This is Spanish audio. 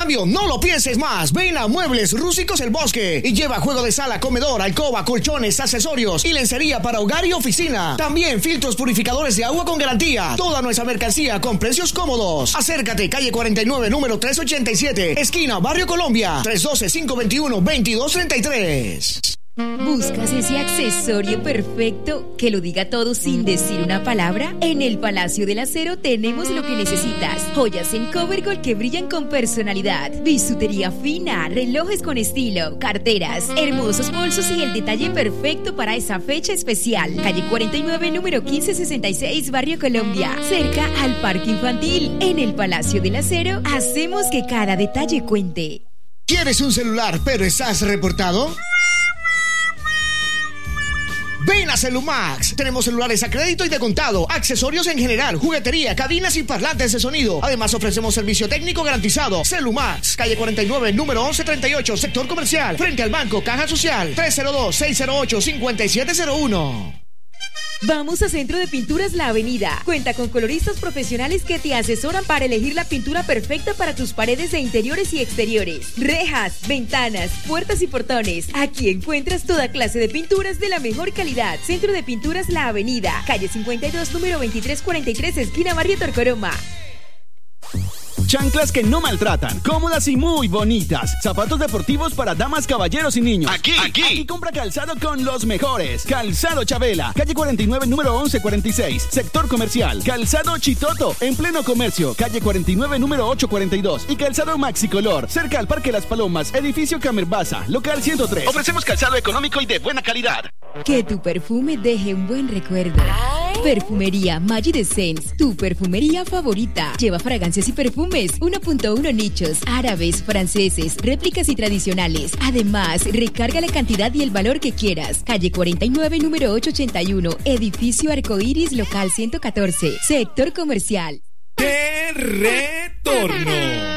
cambio, no lo pienses más. Ven a Muebles Rústicos El Bosque y lleva juego de sala, comedor, alcoba, colchones, accesorios y lencería para hogar y oficina. También filtros purificadores de agua con garantía. Toda nuestra mercancía con precios cómodos. Acércate, calle 49, número 387, esquina Barrio Colombia, 312-521-2233. ¿Buscas ese accesorio perfecto que lo diga todo sin decir una palabra? En el Palacio del Acero tenemos lo que necesitas. Joyas en Covergold que brillan con personalidad, bisutería fina, relojes con estilo, carteras, hermosos bolsos y el detalle perfecto para esa fecha especial. Calle 49, número 1566, Barrio Colombia, cerca al Parque Infantil. En el Palacio del Acero hacemos que cada detalle cuente. ¿Quieres un celular pero estás reportado? Ven a Celumax. Tenemos celulares a crédito y de contado, accesorios en general, juguetería, cabinas y parlantes de sonido. Además ofrecemos servicio técnico garantizado. Celumax, calle 49, número 1138, sector comercial, frente al banco Caja Social, 302-608-5701. Vamos a Centro de Pinturas La Avenida. Cuenta con coloristas profesionales que te asesoran para elegir la pintura perfecta para tus paredes de interiores y exteriores. Rejas, ventanas, puertas y portones. Aquí encuentras toda clase de pinturas de la mejor calidad. Centro de Pinturas La Avenida, calle 52, número 2343, esquina Barrio Torcoroma. Chanclas que no maltratan, cómodas y muy bonitas. Zapatos deportivos para damas, caballeros y niños. Aquí compra calzado con los mejores. Calzado Chabela, calle 49, número 1146, sector comercial. Calzado Chitoto, en pleno comercio, calle 49, número 842. Y calzado Maxicolor, cerca al Parque Las Palomas, edificio Camerbaza, local 103. Ofrecemos calzado económico y de buena calidad. Que tu perfume deje un buen recuerdo. Perfumería Magic Essence, tu perfumería favorita. Lleva fragancias y perfumes 1.1 nichos, árabes, franceses, réplicas y tradicionales. Además, recarga la cantidad y el valor que quieras. Calle 49, número 881, edificio Arcoiris, local 114, sector comercial. ¡Qué retorno!